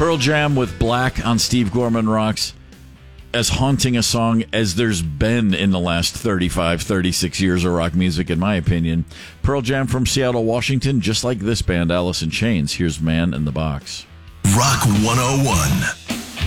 Pearl Jam with Black on Steve Gorman Rocks. As haunting a song as there's been in the last 35, 36 years of rock music, in my opinion. Pearl Jam from Seattle, Washington, just like this band, Alice in Chains. Here's Man in the Box. Rock 101.